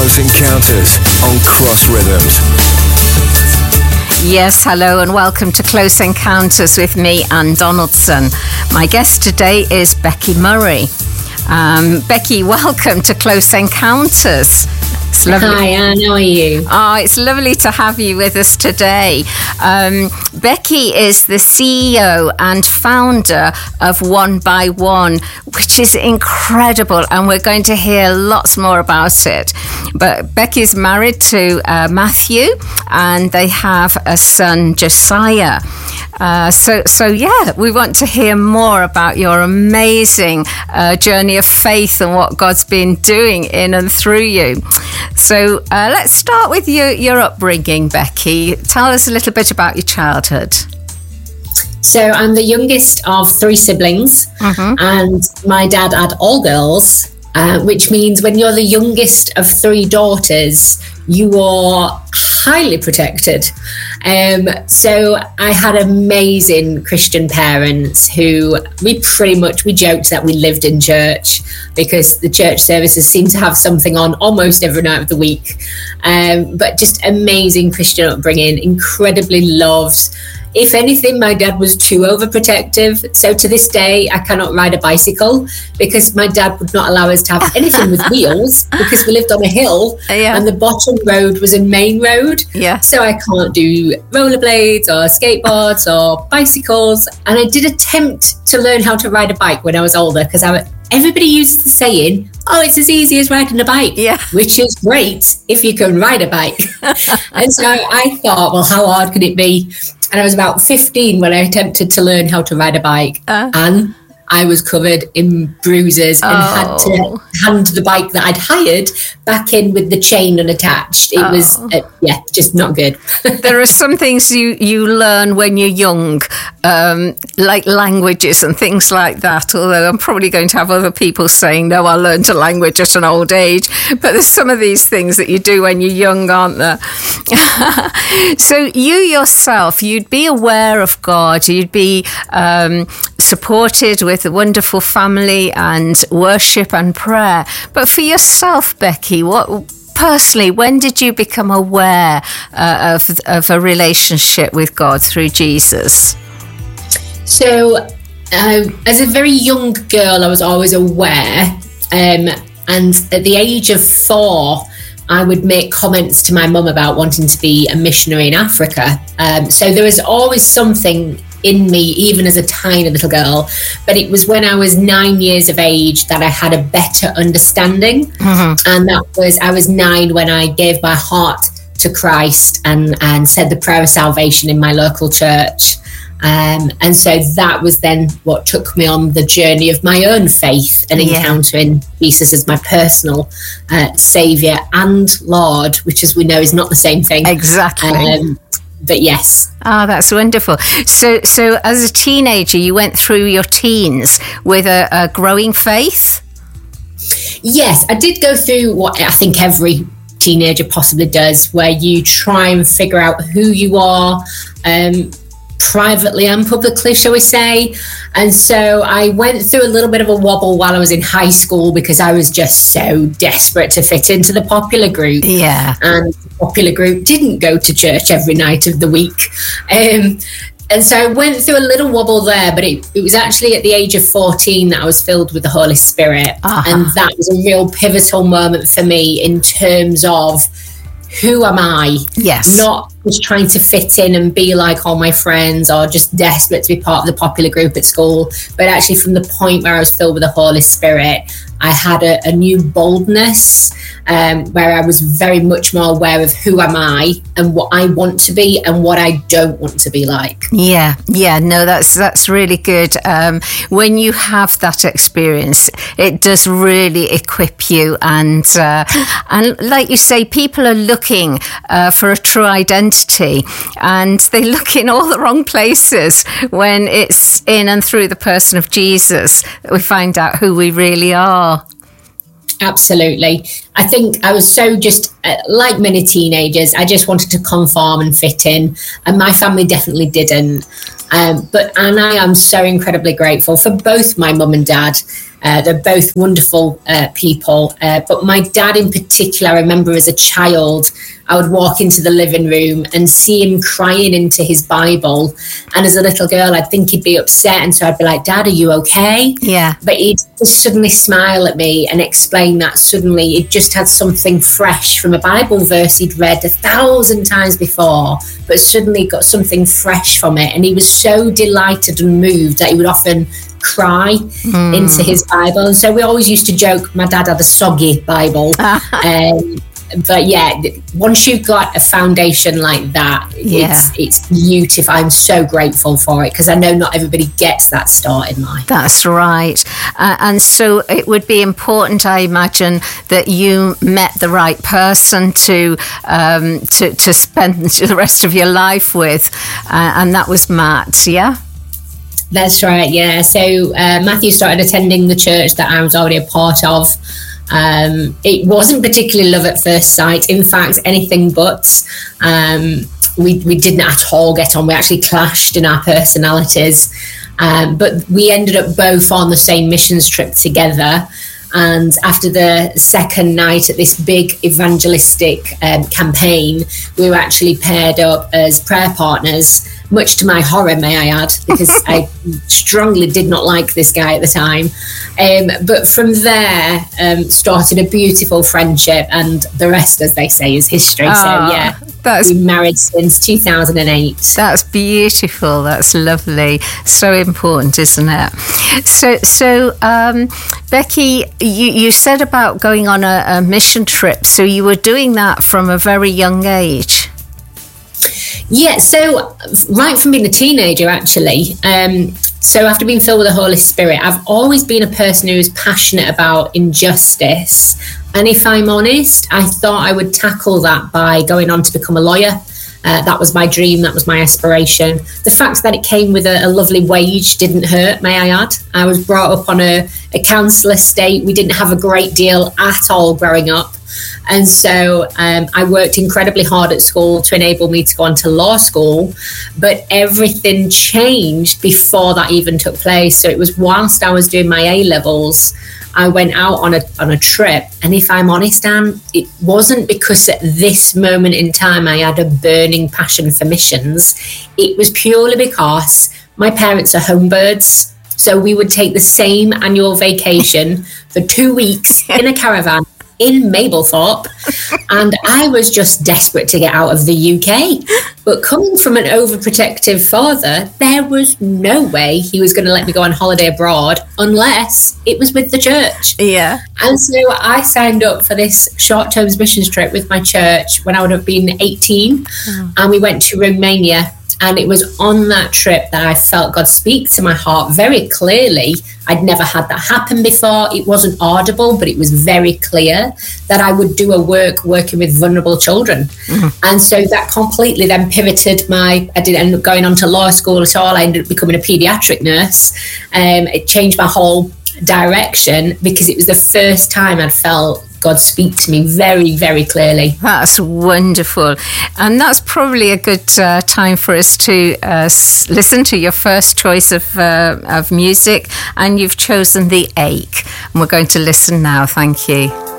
Close Encounters on Cross Rhythms. Yes, hello and welcome to Close Encounters with me, Anne Donaldson. My guest today is Becky Murray. Becky, welcome to Close Encounters. It's lovely. Hi, Anne, how are you? Oh, it's lovely to have you with us today. Becky is the CEO and founder of One by One, which is incredible, and we're going to hear lots more about it. But Becky's married to Matthew, and they have a son, Josiah. So yeah, we want to hear more about your amazing journey of faith and what God's been doing in and through you. So let's start with your upbringing, Becky. Tell us a little bit about your childhood. So I'm the youngest of three siblings, and my dad had all girls, which means when you're the youngest of three daughters, you are highly protected. So I had amazing Christian parents who we joked that we lived in church because the church services seem to have something on almost every night of the week. But just amazing Christian upbringing, incredibly loved. If anything, my dad was too overprotective. So to this day, I cannot ride a bicycle because my dad would not allow us to have anything with wheels because we lived on a hill and the bottom road was a main road. Yeah. So I can't do rollerblades or skateboards or bicycles. And I did attempt to learn how to ride a bike when I was older because everybody uses the saying, oh, it's as easy as riding a bike, which is great if you can ride a bike. And so I thought, well, how hard could it be? And I was about 15 when I attempted to learn how to ride a bike. And I was covered in bruises and had to hand the bike that I'd hired back in with the chain unattached. It was, just not good. There are some things you learn when you're young, like languages and things like that, although I'm probably going to have other people saying, no, I learned a language at an old age. But there's some of these things that you do when you're young, aren't there? So you yourself, you'd be aware of God, you'd be supported with a wonderful family and worship and prayer. But for yourself, Becky, personally, when did you become aware of a relationship with God through Jesus? So as a very young girl, I was always aware. And at the age of 4, I would make comments to my mum about wanting to be a missionary in Africa. So there was always something in me, even as a tiny little girl. But it was when I was 9 years of age that I had a better understanding. And I was 9 when I gave my heart to Christ and said the prayer of salvation in my local church. And so that was then what took me on the journey of my own faith and encountering Jesus as my personal saviour and Lord, which, as we know, is not the same thing. Exactly. But yes. Oh, that's wonderful. So as a teenager, you went through your teens with a growing faith? Yes, I did go through what I think every teenager possibly does, where you try and figure out who you are, privately and publicly, shall we say. And so I went through a little bit of a wobble while I was in high school because I was just so desperate to fit into the popular group. Yeah. And the popular group didn't go to church every night of the week. And so I went through a little wobble there, but it was actually at the age of 14 that I was filled with the Holy Spirit. And that was a real pivotal moment for me in terms of who am I? Yes. Not just trying to fit in and be like all my friends or just desperate to be part of the popular group at school, but actually from the point where I was filled with the Holy Spirit, I had a new boldness where I was very much more aware of who am I and what I want to be and what I don't want to be like. Yeah, no, that's really good. When you have that experience, it does really equip you, and like you say, people are looking for a true identity, and they look in all the wrong places when it's in and through the person of Jesus that we find out who we really are. Absolutely. I think I was so just, like many teenagers, I just wanted to conform and fit in, and my family definitely didn't. And I am so incredibly grateful for both my mum and dad. They're both wonderful people. But my dad in particular, I remember as a child, I would walk into the living room and see him crying into his Bible. And as a little girl, I'd think he'd be upset. And so I'd be like, Dad, are you okay? Yeah. But he'd just suddenly smile at me and explain that suddenly it just had something fresh from a Bible verse he'd read 1,000 times before, but suddenly got something fresh from it. And he was so delighted and moved that he would often cry into his Bible. And so we always used to joke, my dad had a soggy Bible. But yeah, once you've got a foundation like that, it's beautiful. I'm so grateful for it, because I know not everybody gets that start in life. That's right. And so it would be important, I imagine, that you met the right person to spend the rest of your life with, and that was Matt, yeah? That's right, yeah. So Matthew started attending the church that I was already a part of. It wasn't particularly love at first sight. In fact, anything but. We didn't at all get on. We actually clashed in our personalities. But we ended up both on the same missions trip together. And after the second night at this big evangelistic campaign, we were actually paired up as prayer partners, much to my horror, may I add, because I strongly did not like this guy at the time. But from there started a beautiful friendship, and the rest, as they say, is history. We've been married since 2008. That's beautiful. That's lovely. So important, isn't it? So Becky, you said about going on a mission trip. So you were doing that from a very young age. Yeah, so right from being a teenager, actually. So after being filled with the Holy Spirit, I've always been a person who is passionate about injustice. And if I'm honest, I thought I would tackle that by going on to become a lawyer. That was my dream. That was my aspiration. The fact that it came with a lovely wage didn't hurt, may I add. I was brought up on a council estate. We didn't have a great deal at all growing up. And so I worked incredibly hard at school to enable me to go on to law school. But everything changed before that even took place. So it was whilst I was doing my A-levels, I went out on a trip. And if I'm honest, Anne, it wasn't because at this moment in time I had a burning passion for missions. It was purely because my parents are home birds. So we would take the same annual vacation for 2 weeks in a caravan in Mablethorpe, and I was just desperate to get out of the UK. But coming from an overprotective father, there was no way he was going to let me go on holiday abroad unless it was with the church. Yeah. And so I signed up for this short-term missions trip with my church when I would have been 18, and we went to Romania. And it was on that trip that I felt God speak to my heart very clearly. I'd never had that happen before. It wasn't audible, but it was very clear that I would do a working with vulnerable children. Mm-hmm. And so that completely then pivoted I didn't end up going on to law school at all. I ended up becoming a paediatric nurse. It changed my whole direction because it was the first time I'd felt God speak to me very, very clearly. That's wonderful. And that's probably a good time for us to listen to your first choice of music. And you've chosen The Ache. And we're going to listen now. Thank you.